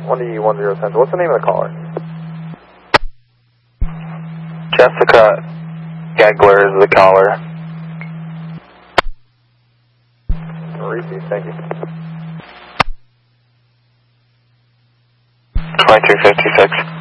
1D10 Central. What's the name of the caller? Jessica Gegler is the caller. Receive, thank you. 2356.